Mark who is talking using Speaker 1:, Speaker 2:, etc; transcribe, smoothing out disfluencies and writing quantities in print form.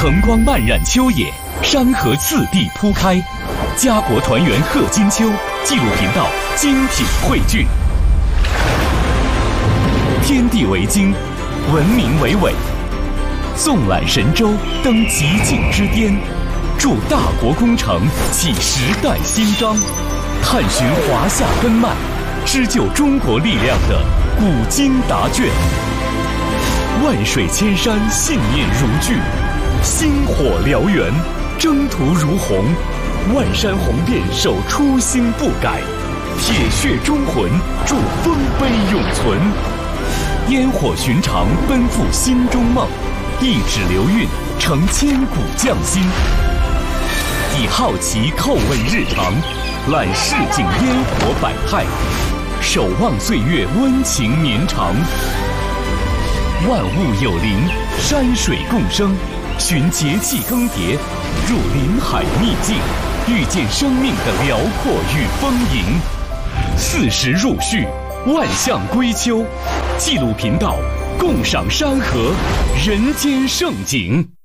Speaker 1: 层光漫染秋野，山河次第铺开。家国团圆贺金秋，纪录频道精品汇聚。天地为经，文明为纬，纵览神州，登极境之巅，筑大国功成，启时代新章，探寻华夏根脉，织就中国力量的古今答卷。万水千山，信念如炬；星火燎原，征途如虹。万山红遍，守初心不改，铁血忠魂，铸丰碑永存。烟火寻常，奔赴心中梦；一指流韵，成千古匠心。以好奇叩问日常，览市井烟火百态，守望岁月温情绵长。万物有灵，山水共生，寻节气更迭，入林海秘境，遇见生命的辽阔与丰盈。40入序，万象归秋，纪录频道共赏山河人间盛景。